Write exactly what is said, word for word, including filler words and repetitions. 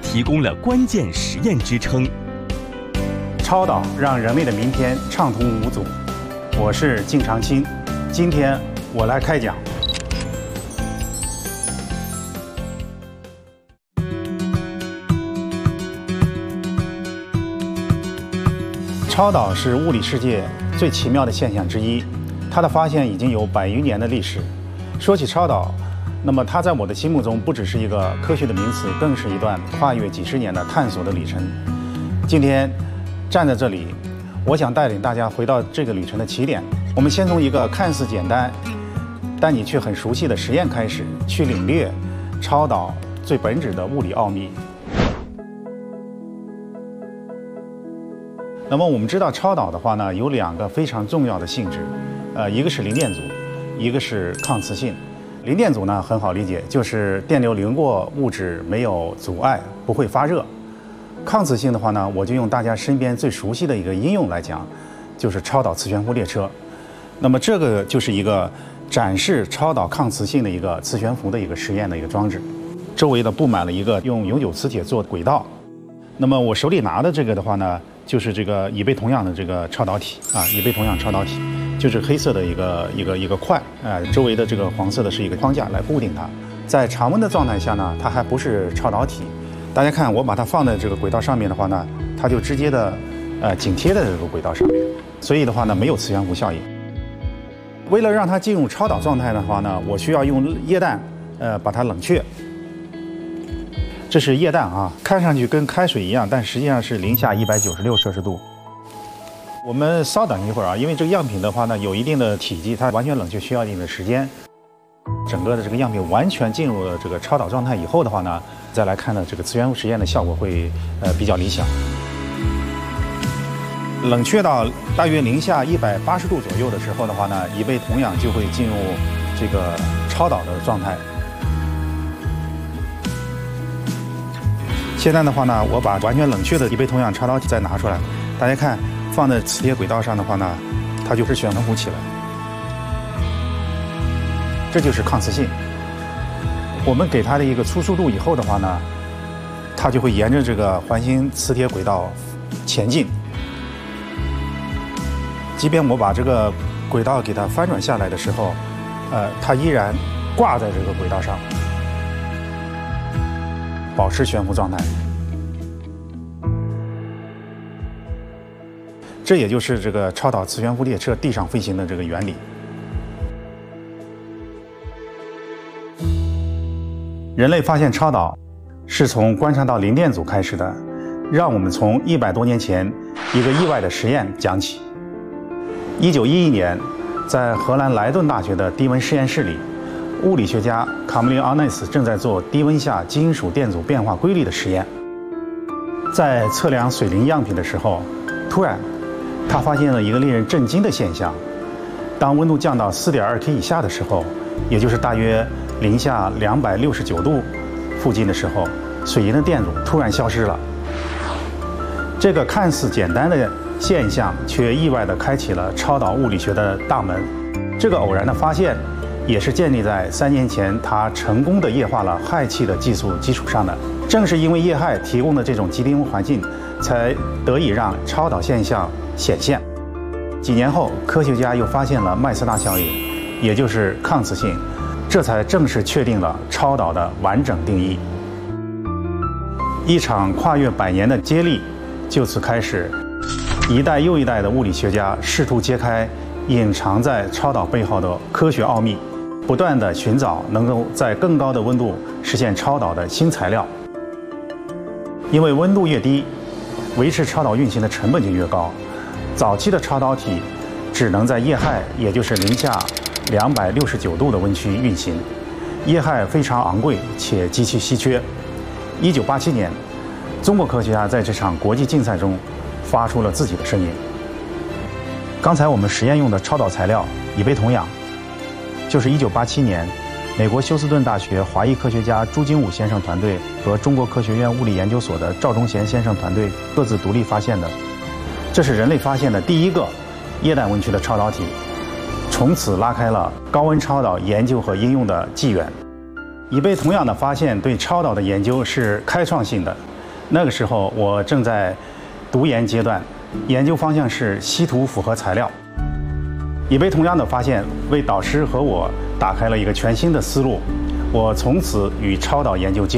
提供了关键实验支撑。 超导让人类的明天畅通无阻。我是靳长青，今天我来开讲。超导是物理世界最奇妙的现象之一，它的发现已经有百余年的历史。说起超导，那么它在我的心目中不只是一个科学的名词，更是一段跨越几十年的探索的旅程。今天站在这里，我想带领大家回到这个旅程的起点。我们先从一个看似简单，但你却很熟悉的实验开始，去领略超导最本质的物理奥秘。那么我们知道超导的话呢，有两个非常重要的性质，呃，一个是零电阻，一个是抗磁性。零电阻呢很好理解，就是电流流过物质没有阻碍，不会发热。抗磁性的话呢，我就用大家身边最熟悉的一个应用来讲，就是超导磁悬浮列车。那么这个就是一个展示超导抗磁性的一个磁悬浮的一个实验的一个装置，周围的布满了一个用永久磁铁做的轨道。那么我手里拿的这个的话呢，就是这个以贝同样的这个超导体啊，以贝同样超导体，就是黑色的一个一个一个块，呃，周围的这个黄色的是一个框架来固定它。在常温的状态下呢，它还不是超导体。大家看，我把它放在这个轨道上面的话呢，它就直接的呃紧贴在这个轨道上面，所以的话呢，没有磁悬浮效应。为了让它进入超导状态的话呢，我需要用液氮呃把它冷却。这是液氮啊，看上去跟开水一样，但实际上是零下一百九十六摄氏度。我们稍等一会儿啊，因为这个样品的话呢，有一定的体积，它完全冷却需要一定的时间。整个的这个样品完全进入了这个超导状态以后的话呢，再来看呢，这个磁悬浮实验的效果会呃比较理想。冷却到大约零下一百八十度左右的时候的话呢，以贝同样就会进入这个超导的状态。现在的话呢，我把完全冷却的以贝同样超导体再拿出来，大家看，放在磁铁轨道上的话呢，它就是悬浮起来。这就是抗磁性。我们给它的一个粗速度以后的话呢，它就会沿着这个环形磁铁轨道前进。即便我把这个轨道给它翻转下来的时候，呃，它依然挂在这个轨道上，保持悬浮状态。这也就是这个超导磁悬浮列车地上飞行的这个原理。人类发现超导是从观察到零电阻开始的，让我们从一百多年前一个意外的实验讲起。一九一一年，在荷兰莱顿大学的低温实验室里，物理学家卡姆林·阿内斯正在做低温下金属电阻变化规律的实验。在测量水磷样品的时候，突然他发现了一个令人震惊的现象：当温度降到 四点二 K 以下的时候，也就是大约零下两百六十九度附近的时候，水银的电阻突然消失了。这个看似简单的现象，却意外地开启了超导物理学的大门。这个偶然的发现，也是建立在三年前他成功地液化了氦气的技术基础上的。正是因为液氦提供的这种极低温环境，才得以让超导现象显现。几年后，科学家又发现了麦斯纳效应，也就是抗磁性，这才正式确定了超导的完整定义。一场跨越百年的接力就此开始，一代又一代的物理学家试图揭开隐藏在超导背后的科学奥秘，不断地寻找能够在更高的温度实现超导的新材料。因为温度越低，维持超导运行的成本就越高。早期的超导体只能在液氦，也就是零下两百六十九度的温区运行，液氦非常昂贵且极其稀缺。一九八七年，中国科学家在这场国际竞赛中发出了自己的声音。刚才我们实验用的超导材料以贝同样，就是一九八七年美国休斯顿大学华裔科学家朱金武先生团队和中国科学院物理研究所的赵忠贤先生团队各自独立发现的。这是人类发现的第一个液氮温区的超导体，从此拉开了高温超导研究和应用的纪元。以贝同样的发现对超导的研究是开创性的， 那个时候我正在读研阶段，研究方向是稀土复合材料。也被同样的发现为导师和我打开了一个全新的思路，我从此与超导研究结